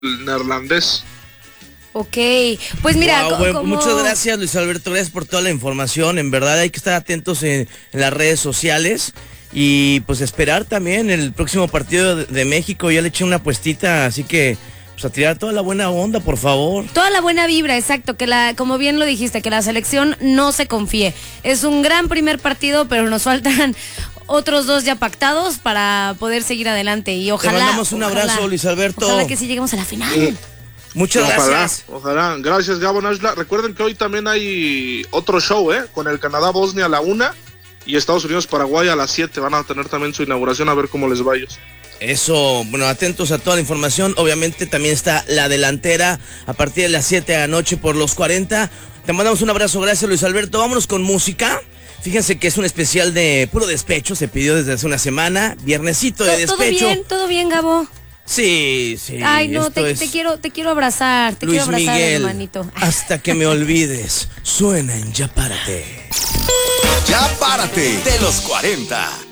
neerlandés. Ok, pues mira, Bueno, muchas gracias, Luis Alberto, gracias por toda la información. En verdad hay que estar atentos en las redes sociales y pues esperar también el próximo partido de México. Ya le eché una apuestita, así que pues a tirar toda la buena onda, por favor. toda la buena vibra, exacto, como bien lo dijiste, que la selección no se confíe. Es un gran primer partido, pero nos faltan otros 2 ya pactados para poder seguir adelante y ojalá. Te mandamos un abrazo, Luis Alberto. Ojalá que sí lleguemos a la final. Muchas gracias. Ojalá. Gracias, Gabo Nashla. Recuerden que hoy también hay otro show, con el Canadá-Bosnia a la 1 y Estados Unidos-Paraguay a las 7. Van a tener también su inauguración, a ver cómo les va a ellos. Eso, bueno, atentos a toda la información. Obviamente también está la delantera a partir de las 7 de la noche por los 40. Te mandamos un abrazo, gracias, Luis Alberto. Vámonos con música. Fíjense que es un especial de puro despecho, se pidió desde hace una semana, viernesito de despecho. Todo bien, Gabo. Sí. Ay, no, te quiero abrazar, Luis Miguel, hermanito. hasta que me olvides, suena en Ya Párate. Ya Párate, de los 40.